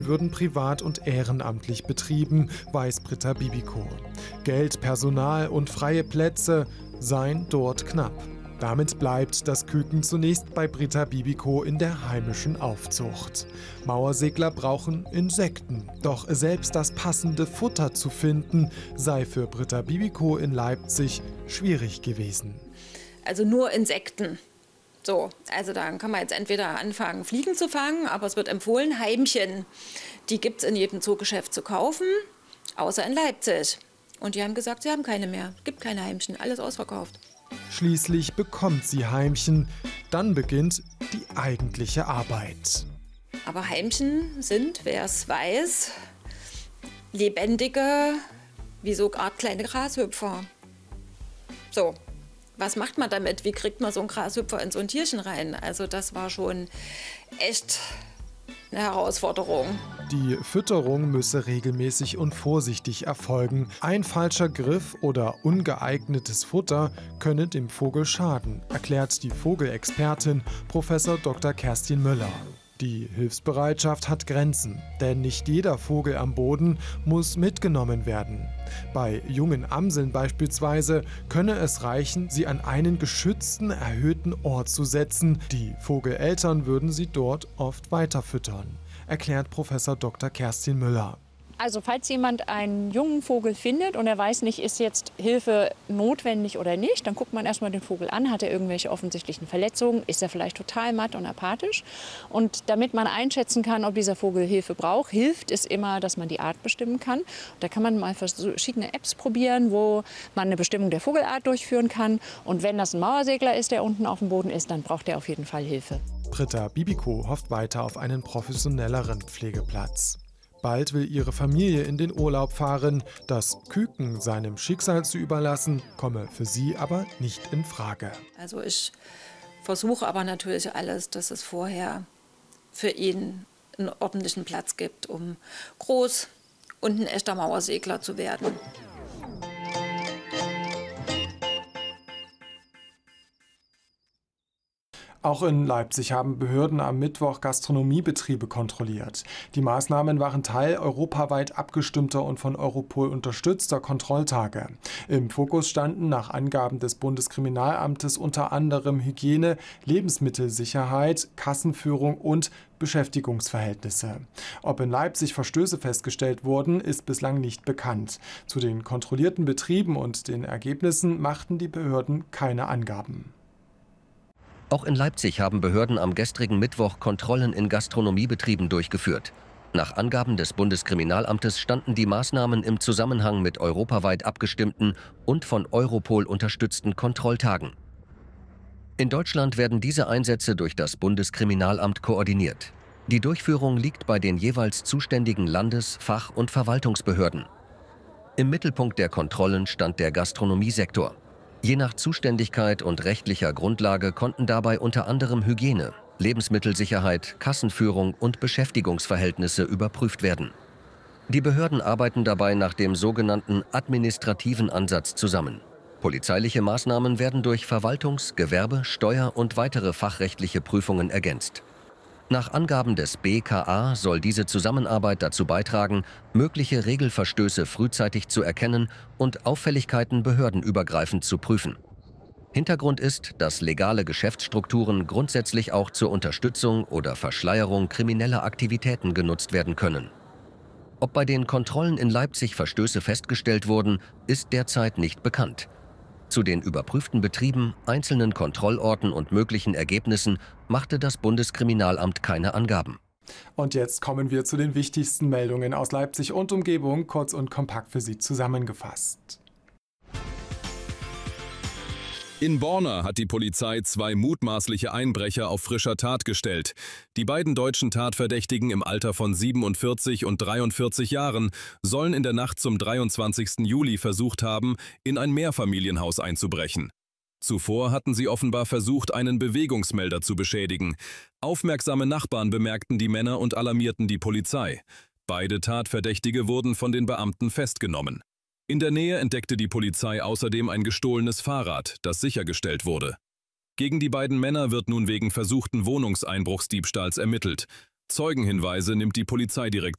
würden privat und ehrenamtlich betrieben, weiß Britta Bibiko. Geld, Personal und freie Plätze seien dort knapp. Damit bleibt das Küken zunächst bei Britta Bibiko in der heimischen Aufzucht. Mauersegler brauchen Insekten, doch selbst das passende Futter zu finden, sei für Britta Bibiko in Leipzig schwierig gewesen. Also nur Insekten. So, also dann kann man jetzt entweder anfangen, Fliegen zu fangen, aber es wird empfohlen, Heimchen. Die gibt es in jedem Zoogeschäft zu kaufen, außer in Leipzig. Und die haben gesagt, sie haben keine mehr. Es gibt keine Heimchen, alles ausverkauft. Schließlich bekommt sie Heimchen. Dann beginnt die eigentliche Arbeit. Aber Heimchen sind, wer es weiß, lebendige, wie so Art kleine Grashüpfer. So. Was macht man damit? Wie kriegt man so einen Grashüpfer in so ein Tierchen rein? Also das war schon echt eine Herausforderung. Die Fütterung müsse regelmäßig und vorsichtig erfolgen. Ein falscher Griff oder ungeeignetes Futter könne dem Vogel schaden, erklärt die Vogelexpertin Prof. Dr. Kerstin Müller. Die Hilfsbereitschaft hat Grenzen, denn nicht jeder Vogel am Boden muss mitgenommen werden. Bei jungen Amseln beispielsweise könne es reichen, sie an einen geschützten, erhöhten Ort zu setzen. Die Vogeleltern würden sie dort oft weiterfüttern, erklärt Prof. Dr. Kerstin Müller. Also falls jemand einen jungen Vogel findet und er weiß nicht, ist jetzt Hilfe notwendig oder nicht, dann guckt man erstmal den Vogel an, hat er irgendwelche offensichtlichen Verletzungen, ist er vielleicht total matt und apathisch. Und damit man einschätzen kann, ob dieser Vogel Hilfe braucht, hilft es immer, dass man die Art bestimmen kann. Da kann man mal verschiedene Apps probieren, wo man eine Bestimmung der Vogelart durchführen kann. Und wenn das ein Mauersegler ist, der unten auf dem Boden ist, dann braucht er auf jeden Fall Hilfe. Britta Bibiko hofft weiter auf einen professionelleren Pflegeplatz. Bald will ihre Familie in den Urlaub fahren. Das Küken seinem Schicksal zu überlassen, komme für sie aber nicht in Frage. Also ich versuche aber natürlich alles, dass es vorher für ihn einen ordentlichen Platz gibt, um groß und ein echter Mauersegler zu werden. Auch in Leipzig haben Behörden am Mittwoch Gastronomiebetriebe kontrolliert. Die Maßnahmen waren Teil europaweit abgestimmter und von Europol unterstützter Kontrolltage. Im Fokus standen nach Angaben des Bundeskriminalamtes unter anderem Hygiene, Lebensmittelsicherheit, Kassenführung und Beschäftigungsverhältnisse. Ob in Leipzig Verstöße festgestellt wurden, ist bislang nicht bekannt. Zu den kontrollierten Betrieben und den Ergebnissen machten die Behörden keine Angaben. Auch in Leipzig haben Behörden am gestrigen Mittwoch Kontrollen in Gastronomiebetrieben durchgeführt. Nach Angaben des Bundeskriminalamtes standen die Maßnahmen im Zusammenhang mit europaweit abgestimmten und von Europol unterstützten Kontrolltagen. In Deutschland werden diese Einsätze durch das Bundeskriminalamt koordiniert. Die Durchführung liegt bei den jeweils zuständigen Landes-, Fach- und Verwaltungsbehörden. Im Mittelpunkt der Kontrollen stand der Gastronomiesektor. Je nach Zuständigkeit und rechtlicher Grundlage konnten dabei unter anderem Hygiene, Lebensmittelsicherheit, Kassenführung und Beschäftigungsverhältnisse überprüft werden. Die Behörden arbeiten dabei nach dem sogenannten administrativen Ansatz zusammen. Polizeiliche Maßnahmen werden durch Verwaltungs-, Gewerbe-, Steuer- und weitere fachrechtliche Prüfungen ergänzt. Nach Angaben des BKA soll diese Zusammenarbeit dazu beitragen, mögliche Regelverstöße frühzeitig zu erkennen und Auffälligkeiten behördenübergreifend zu prüfen. Hintergrund ist, dass legale Geschäftsstrukturen grundsätzlich auch zur Unterstützung oder Verschleierung krimineller Aktivitäten genutzt werden können. Ob bei den Kontrollen in Leipzig Verstöße festgestellt wurden, ist derzeit nicht bekannt. Zu den überprüften Betrieben, einzelnen Kontrollorten und möglichen Ergebnissen machte das Bundeskriminalamt keine Angaben. Und jetzt kommen wir zu den wichtigsten Meldungen aus Leipzig und Umgebung, kurz und kompakt für Sie zusammengefasst. In Borna hat die Polizei 2 mutmaßliche Einbrecher auf frischer Tat gestellt. Die beiden deutschen Tatverdächtigen im Alter von 47 und 43 Jahren sollen in der Nacht zum 23. Juli versucht haben, in ein Mehrfamilienhaus einzubrechen. Zuvor hatten sie offenbar versucht, einen Bewegungsmelder zu beschädigen. Aufmerksame Nachbarn bemerkten die Männer und alarmierten die Polizei. Beide Tatverdächtige wurden von den Beamten festgenommen. In der Nähe entdeckte die Polizei außerdem ein gestohlenes Fahrrad, das sichergestellt wurde. Gegen die beiden Männer wird nun wegen versuchten Wohnungseinbruchsdiebstahls ermittelt. Zeugenhinweise nimmt die Polizeidirektion